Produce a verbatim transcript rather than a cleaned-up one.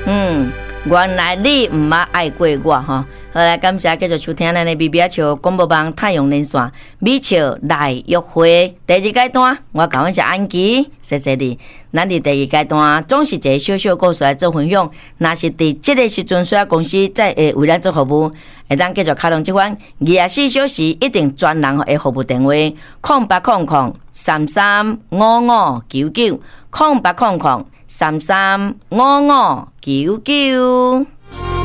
嗯，原来你毋捌爱过我哈。好来，感谢继续收听咱的米米仔笑广播网太阳连线米笑来约会第二阶段，我讲阮是安琪，谢谢你。咱伫第二阶段总是一个小小故事来做分享，若是伫即个时阵，所有公司在会为咱做服务，会当继续开通即款二十四小时一定专人的服务电话：空八空空三三五五九九，空八空空三三五五九九。